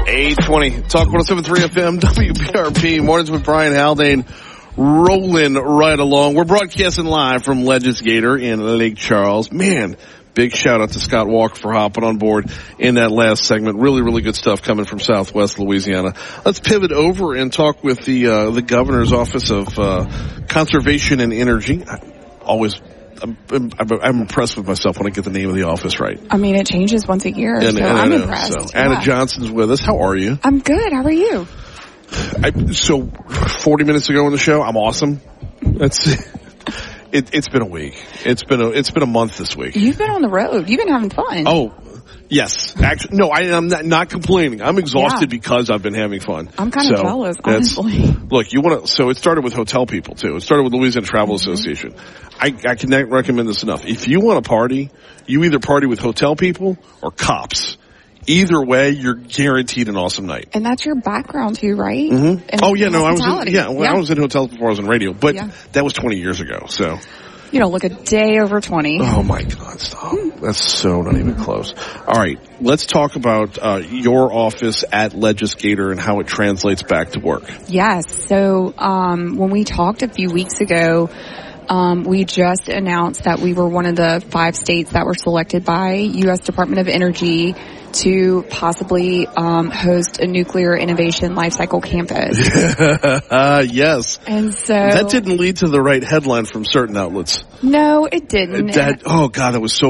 8:20. Talk 107.3 FM, WPRP. Mornings with Brian Haldane. Rolling right along. We're broadcasting live from Legends Gator in Lake Charles. Man, big shout out to Scott Walker for hopping on board in that last segment. Really, really good stuff coming from Southwest Louisiana. Let's pivot over and talk with the governor's office of conservation and energy. I'm impressed with myself when I get the name of the office right. I mean, it changes once a year, so I'm impressed. So, Anna Johnson's with us. How are you? I'm good. How are you? So 40 minutes ago in the show, I'm awesome. It's been a week. It's been a month this week. You've been on the road. You've been having fun. Oh, yes. Actually, no, I'm not complaining. I'm exhausted because I've been having fun. I'm kind of jealous, honestly. Look, so it started with hotel people too. It started with Louisiana Travel Association. I cannot recommend this enough. If you want to party, you either party with hotel people or cops. Either way, you're guaranteed an awesome night. And that's your background too, right? Mm-hmm. Oh yeah, no, I was in hotels before I was in radio, but that was 20 years ago. So you don't look a day over 20. Oh my God, stop! That's so not even close. All right, let's talk about your office at Legends Gator and how it translates back to work. Yes. So when we talked a few weeks ago. We just announced that we were one of the 5 states that were selected by U.S. Department of Energy to possibly host a nuclear innovation lifecycle campus. Yes. And so that didn't lead to the right headline from certain outlets. No, it didn't. Oh God, that was so